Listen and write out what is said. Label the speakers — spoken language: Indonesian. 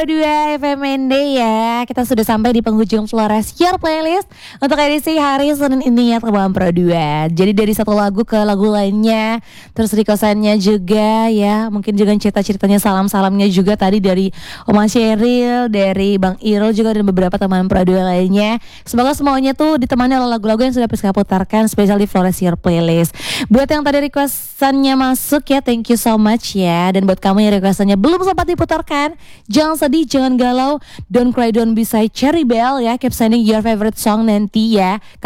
Speaker 1: Pro 2 FMND ya. Kita sudah sampai di penghujung Flores Your Playlist untuk edisi hari Senin ini ya teman Pro 2. Jadi dari satu lagu ke lagu lainnya, terus requestannya juga ya, mungkin juga cerita-ceritanya, salam-salamnya juga tadi dari Oma Sheryl, dari Bang Irul juga dan beberapa teman Pro 2 lainnya. Semoga semuanya tuh ditemani oleh lagu-lagu yang sudah Priska putarkan spesial di Flores Your Playlist. Buat yang tadi requestannya masuk ya, thank you so much ya. Dan buat kamu yang requestannya belum sempat diputarkan, jangan sedih, jangan galau. Don't cry, don't be shy, Cherry Bell ya. Keep sending your favorite song nanti ya.